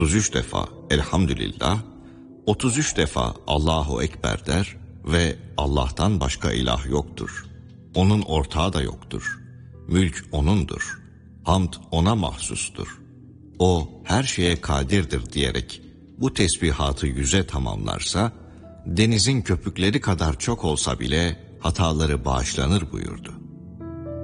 33 defa Elhamdülillah, 33 defa Allahu Ekber der ve Allah'tan başka ilah yoktur. Onun ortağı da yoktur. Mülk O'nundur. Hamd O'na mahsustur. O her şeye kadirdir diyerek bu tesbihatı 100'e tamamlarsa, denizin köpükleri kadar çok olsa bile hataları bağışlanır buyurdu.